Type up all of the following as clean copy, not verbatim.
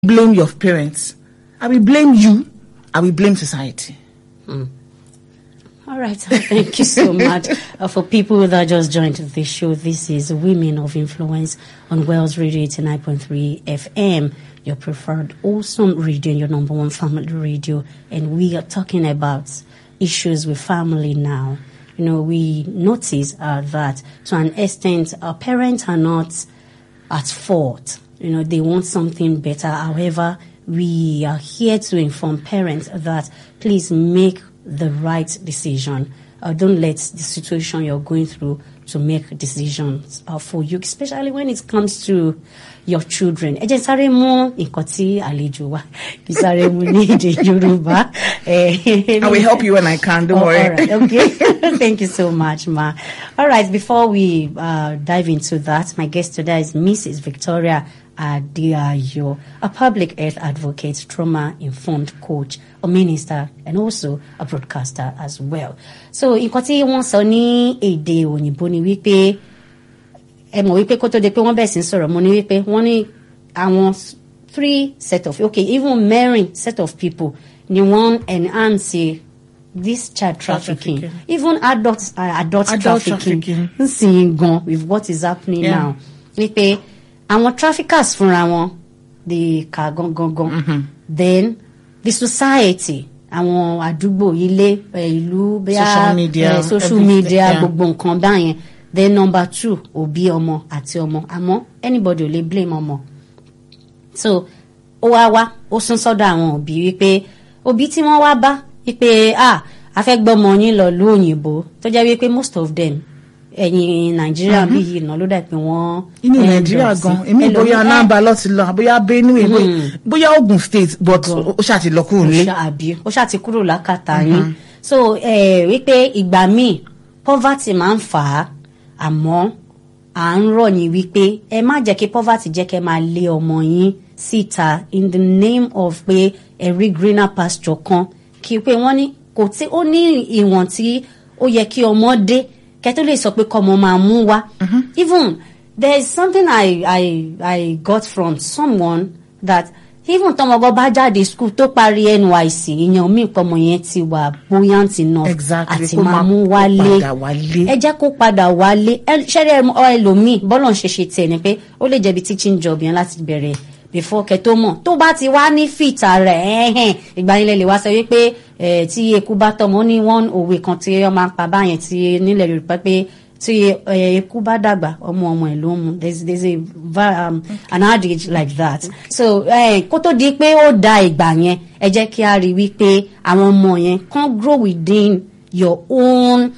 blame your parents. I will blame you. I will blame society. All right. Thank you so much. For people that just joined the show, this is Women of Influence on Wells Radio 89.3 FM, your preferred awesome radio, your number one family radio. And we are talking about issues with family now. You know, we notice that to an extent, our parents are not at fault. You know, they want something better. However, we are here to inform parents that please make the right decision. Don't let the situation you're going through to make decisions for you, especially when it comes to your children. I will help you when I can, don't worry. All right, okay. Thank you so much, Ma. All right, before we dive into that, my guest today is Mrs. Victoria Adiayo, a public health advocate, trauma-informed coach, a minister, and also a broadcaster as well. So, nǹkan tí wọ́n sọ ní èdè òyìnbó ni wípé ẹ mọ̀ wípé kó tó di pé wọ́n bẹ̀rẹ̀ sí sọ̀rọ̀ mo ní wípé wọ́n ní àwọn 3 set of even marrying set of people ni wọ́n enhance this child trafficking. Even adult trafficking nsin gan with what is happening now. Wípé àwọn traffickers fúnra wọn the kà gangan. Then the society, àwọn àdúgbò ilé ìlú bẹ́ẹ̀ social media gbogbo nǹkan báyẹn. Then number 2 òbí ọmọ àti ọmọ àmọ́ anybody ò lè blame ọmọ. So ó wá ó sún sọ́dọ̀ àwọn òbí wípé òbí tí wọ́n wá bá wípé a fẹ́ gbọ́mọ yín lọ lú òyìnbó tó jẹ́ wípé most of them ẹ̀yin Nàìjíríà bí yìí náà ló dà pé wọ́n. inú Nàìjíríà gan èmi bóyá Anambra lọ ti lọ bóyá Benue bóyá Ogun State but ó ṣáà ti lọ kúrò nílé. ó ṣáà ti kúrò lákàtà yín. So wípé ìgbà míì poverty máa ń fà á àmọ́ à ń rọ̀ yín wípé ẹ má jẹ́ kí poverty jẹ́ kẹ́ máa lé ọmọ yín síta in the name of pé ẹ rí greener pasture kan kí pé wọ́n ní kò tí ó ní ìwọ̀n tí ó yẹ kí ọmọ dé kẹ́tọ́ lè sọ pé kọ́mọ máa mú wá. Even there is something I got from someone that even tọmọgọ bá jáde school tó parí NYSC ìyẹn omi ìpọmọ yẹn ti wà buoyant enough àti máa mú wálé ẹ jẹ́ kó padà wálé ṣẹ́rẹ́ ẹlòmíì bọ́lọ̀ ń ṣe tiẹ̀ ni pé ó lè jẹ́bi teaching job yẹn láti bẹ̀rẹ̀ before kẹtó mọ̀ tó bá ti wá ní fìtà rẹ̀ ìgbà yẹn lè wá sọ wípé tí eku bá tọmọ ní one òwe kan tí wọ́n máa ń pa báyẹn tí nílẹ̀ Yorùbá pé tí eku bá dàgbà ọmọ ẹ̀ ló mú there's an adage like that. So kó tó di pé ó da ìgbà yẹn ẹ jẹ́ kí a rí wípé àwọn ọmọ yẹn can grow within your own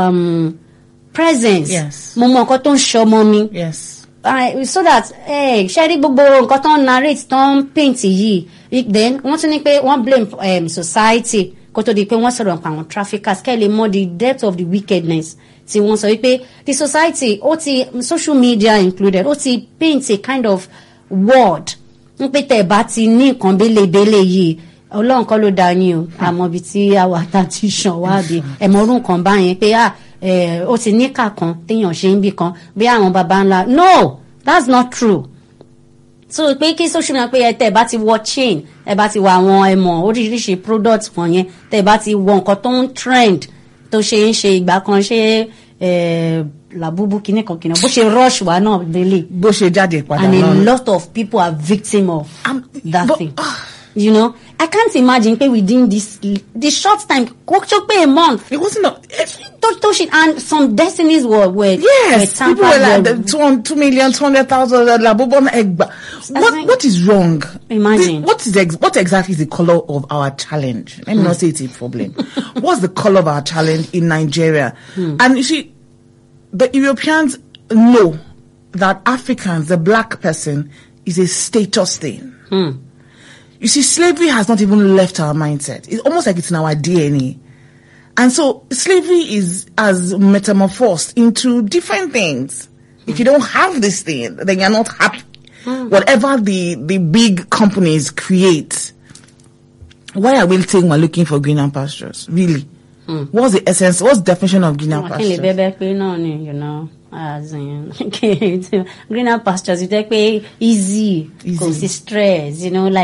presence. Yes. Mo mọ nǹkan tó ń ṣọmọ mi. Yes. So that ṣe rí gbogbo nǹkan tó ń narrate tó ń paint yìí then wọ́n tún ní pé wọ́n blame society kó tó di pé wọ́n sọ̀rọ̀ nípa àwọn traffickers kẹ́ lè mọ the depth of the wickedness tí wọ́n sọ wípé the society ó ti social media included ó ti paint a kind of world ń pé tẹ̀ bá ti ní nǹkan bélebélé yìí Ọlọ́run kọ́ ló dá yín o àmọ́ ibi tí àwa ta ti ṣàn wá bí ẹ̀mọ́rún kan báyẹn pé ó ti níkà kan téèyàn ṣe ń bì kan bí àwọn baba ńlá no that's not true. So pé kí social media pé tẹ́ bá ti wọ chain ẹ bá ti wọ àwọn ẹmọ oríṣiríṣi product kan yẹn tẹ́ bá ti wọ nǹkan tó ń trend tó ṣe ń ṣe ìgbà kan ṣe làbúbú kìnnìkan bó ṣe rush wa náà délé bó ṣe jáde padà and a lot of people are victim of that thing. You know, I can't imagine pé within this short time, a month. It wasn't and some destinies were yes, people were like 2 million, 200,000. What is wrong? Imagine. What exactly is the color of our challenge? Let me not say it's a problem. What's the color of our challenge in Nigeria? And you see, the Europeans know that Africans, the black person, is a status thing. You see, slavery has not even left our mindset. It's almost like it's in our DNA. And so slavery has metamorphosed into different things. If you don't have this thing, then you're not happy. Whatever the big companies create. Why are we saying we're looking for greener pastures? Really? What's the essence? What's the definition of greener pastures? You know. as in greener pastures, you take easy, Easy. cause stress, like